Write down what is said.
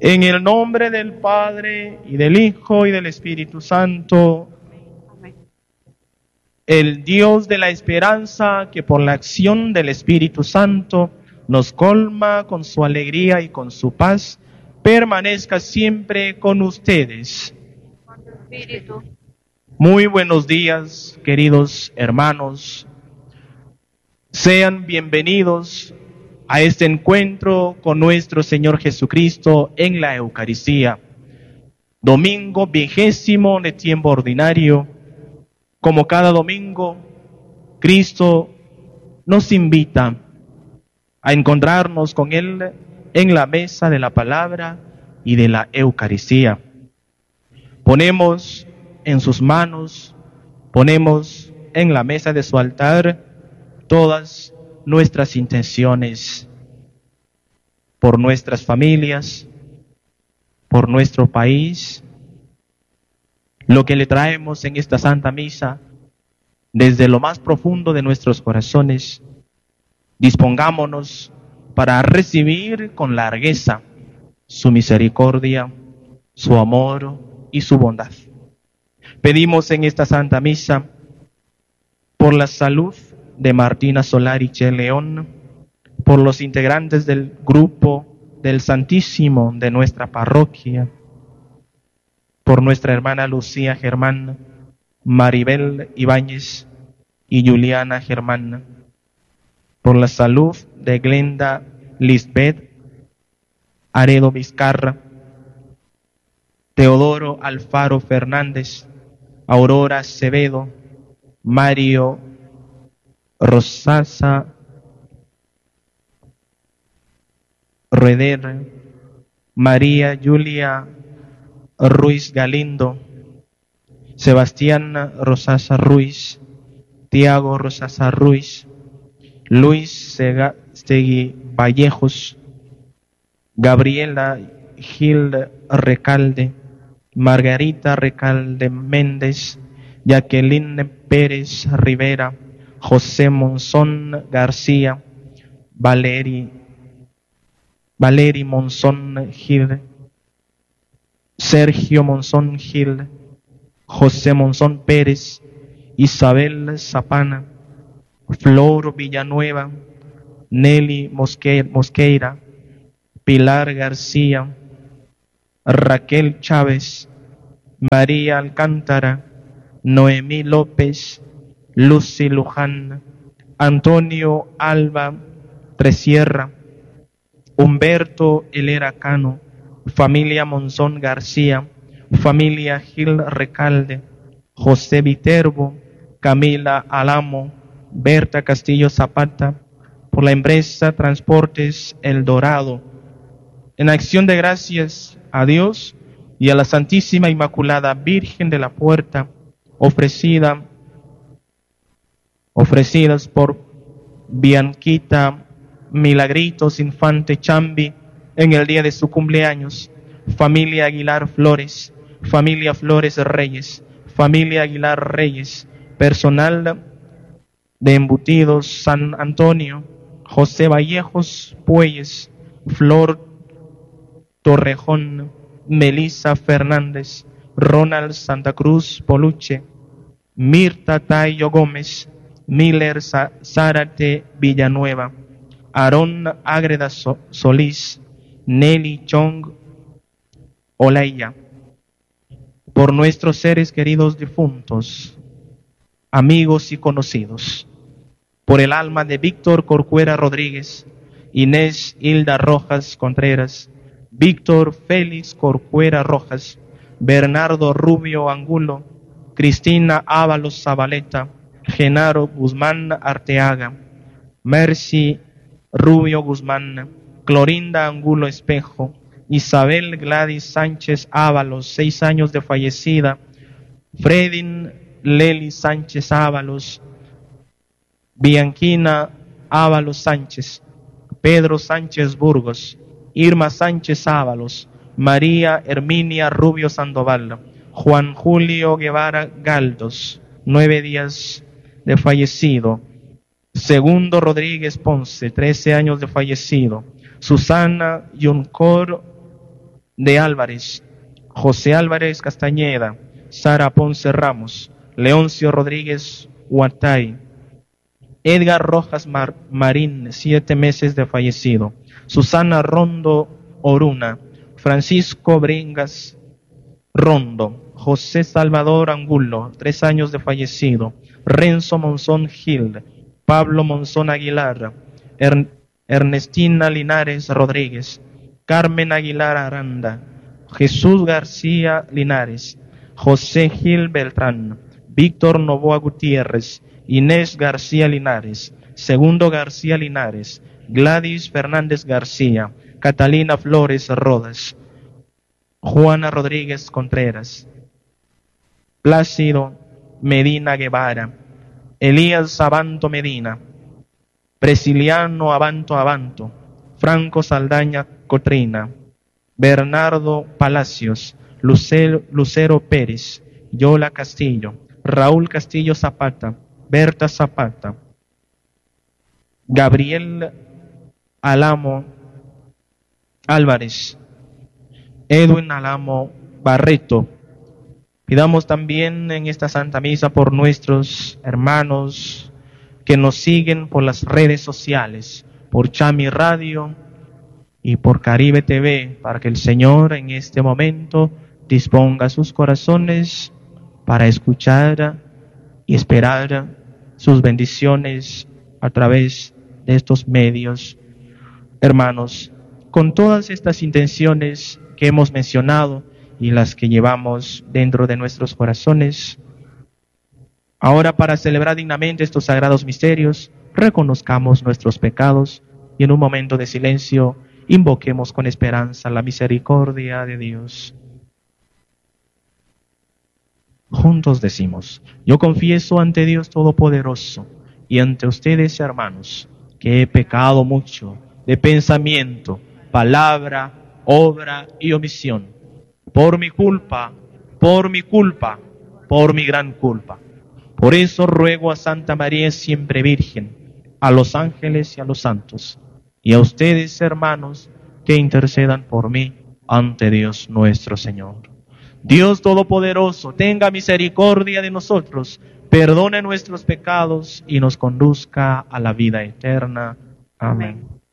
En el nombre del Padre, y del Hijo, y del Espíritu Santo. Amén. El Dios de la esperanza, que por la acción del Espíritu Santo nos colma con su alegría y con su paz, permanezca siempre con ustedes. Con tu espíritu. Muy buenos días, queridos hermanos. Sean bienvenidos a este encuentro con nuestro Señor Jesucristo en la Eucaristía. Domingo 20 de tiempo ordinario. Como cada domingo, Cristo nos invita a encontrarnos con Él en la mesa de la palabra y de la Eucaristía. Ponemos en sus manos, ponemos en la mesa de su altar todas nuestras intenciones por nuestras familias, por nuestro país, lo que le traemos en esta Santa Misa desde lo más profundo de nuestros corazones. Dispongámonos para recibir con largueza su misericordia, su amor y su bondad. Pedimos en esta Santa Misa por la salud de Martina Solariche León, por los integrantes del grupo del Santísimo de nuestra parroquia, por nuestra hermana Lucía Germán, Maribel Ibáñez y Juliana Germán, por la salud de Glenda Lisbeth Aredo Vizcarra, Teodoro Alfaro Fernández, Aurora Acevedo, Mario Rosasa Rueder, María Julia Ruiz Galindo, Sebastián Rosasa Ruiz, Tiago Rosasa Ruiz, Luis Segui Vallejos, Gabriela Gil Recalde, Margarita Recalde Méndez, Jacqueline Pérez Rivera, José Monzón García, Valeri Monzón Gil, Sergio Monzón Gil, José Monzón Pérez, Isabel Zapana, Flor Villanueva, Nelly Mosqueira, Pilar García, Raquel Chávez, María Alcántara, Noemí López, Lucy Luján, Antonio Alba Tresierra, Humberto Helera Cano, familia Monzón García, familia Gil Recalde, José Viterbo, Camila Alamo, Berta Castillo Zapata, por la empresa Transportes El Dorado, en acción de gracias a Dios y a la Santísima Inmaculada Virgen de la Puerta, ofrecidas por Bianquita Milagritos Infante Chambi en el día de su cumpleaños, familia Aguilar Flores, familia Flores Reyes, familia Aguilar Reyes, personal de Embutidos San Antonio, José Vallejos Pueyes, Flor Torrejón, Melissa Fernández, Ronald Santa Cruz Poluche, Mirta Tayo Gómez, Miller Zárate Villanueva, Aarón Ágreda Solís, Nelly Chong Olaya, por nuestros seres queridos difuntos, amigos y conocidos, por el alma de Víctor Corcuera Rodríguez, Inés Hilda Rojas Contreras, Víctor Félix Corcuera Rojas, Bernardo Rubio Angulo, Cristina Ábalos Zabaleta, Genaro Guzmán Arteaga, Mercy Rubio Guzmán, Clorinda Angulo Espejo, Isabel Gladys Sánchez Ábalos, 6 años de fallecida, Fredin Leli Sánchez Ábalos, Bianquina Ábalos Sánchez, Pedro Sánchez Burgos, Irma Sánchez Ábalos, María Herminia Rubio Sandoval, Juan Julio Guevara Galdos, 9 días de fallecido, Segundo Rodríguez Ponce, 13 años de fallecido, Susana Yuncor de Álvarez, José Álvarez Castañeda, Sara Ponce Ramos, Leoncio Rodríguez Huatay, Edgar Rojas Marín, 7 meses de fallecido, Susana Rondo Oruna, Francisco Bringas Rondo, José Salvador Angulo, 3 años de fallecido, Renzo Monzón Gil, Pablo Monzón Aguilar, Ernestina Linares Rodríguez, Carmen Aguilar Aranda, Jesús García Linares, José Gil Beltrán, Víctor Novoa Gutiérrez, Inés García Linares, Segundo García Linares, Gladys Fernández García, Catalina Flores Rodas, Juana Rodríguez Contreras, Plácido Medina Guevara, Elías Abanto Medina, Presiliano Abanto, Franco Saldaña Cotrina, Bernardo Palacios, Lucero Pérez, Yola Castillo, Raúl Castillo Zapata, Berta Zapata, Gabriel Alamo Álvarez, Edwin Alamo Barreto. Pidamos también en esta Santa Misa por nuestros hermanos que nos siguen por las redes sociales, por Chami Radio y por Caribe TV, para que el Señor en este momento disponga sus corazones para escuchar y esperar sus bendiciones a través de estos medios. Hermanos, con todas estas intenciones que hemos mencionado y las que llevamos dentro de nuestros corazones, ahora, para celebrar dignamente estos sagrados misterios, reconozcamos nuestros pecados y en un momento de silencio invoquemos con esperanza la misericordia de Dios. Juntos decimos: yo confieso ante Dios Todopoderoso y ante ustedes, hermanos, que he pecado mucho de pensamiento, palabra, obra y omisión, por mi culpa, por mi gran culpa. Por eso ruego a Santa María siempre Virgen, a los ángeles y a los santos, y a ustedes, hermanos, que intercedan por mí ante Dios nuestro Señor. Dios Todopoderoso, tenga misericordia de nosotros, perdone nuestros pecados y nos conduzca a la vida eterna. Amén.